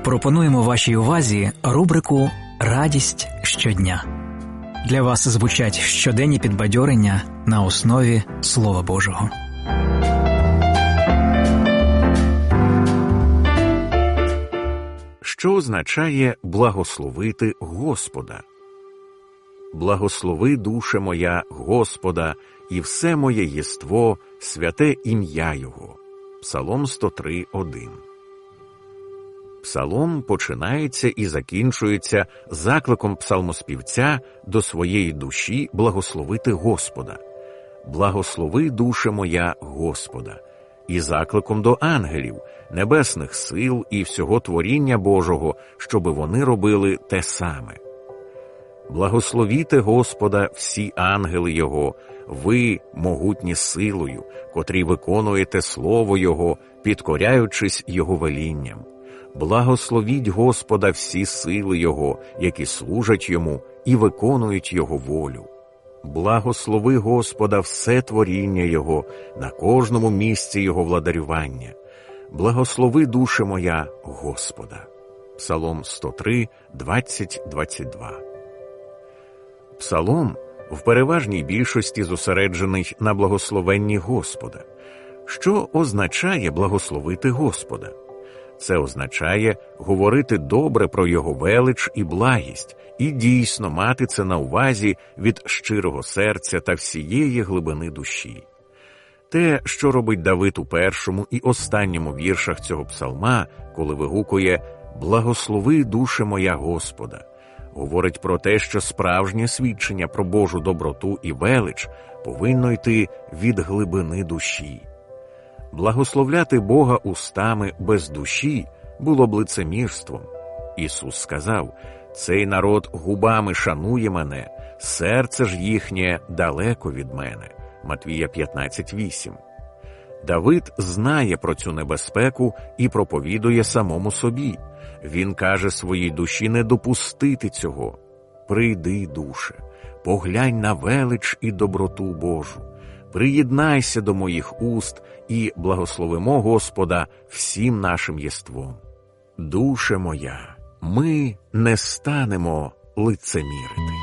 Пропонуємо вашій увазі рубрику «Радість щодня». Для вас звучать щоденні підбадьорення на основі Слова Божого. Що означає благословити Господа? «Благослови, душе моя, Господа, і все моє єство, святе ім'я Його». Псалом 103:1. Псалом починається і закінчується закликом псалмоспівця до своєї душі благословити Господа. «Благослови, душе моя, Господа», і закликом до ангелів, небесних сил і всього творіння Божого, щоби вони робили те саме. «Благословіте Господа всі ангели Його, ви, могутні силою, котрі виконуєте Слово Його, підкоряючись Його велінням. Благословіть Господа всі сили Його, які служать Йому і виконують Його волю. Благослови Господа все творіння Його на кожному місці Його владарювання. Благослови, душе моя, Господа». Псалом 103, 20-22. Псалом в переважній більшості зосереджений на благословенні Господа. Що означає благословити Господа? Це означає говорити добре про Його велич і благість, і дійсно мати це на увазі від щирого серця та всієї глибини душі. Те, що робить Давид у першому і останньому віршах цього псалма, коли вигукує «Благослови, душе моя, Господа», говорить про те, що справжнє свідчення про Божу доброту і велич повинно йти від глибини душі. Благословляти Бога устами без душі було б лицемірством. Ісус сказав: «Цей народ губами шанує мене, серце ж їхнє далеко від мене». Матвія 15:8. Давид знає про цю небезпеку і проповідує самому собі. Він каже своїй душі не допустити цього. «Прийди, душе, поглянь на велич і доброту Божу. Приєднайся до моїх уст і благословимо Господа всім нашим єством». Душе моя, ми не станемо лицемірити.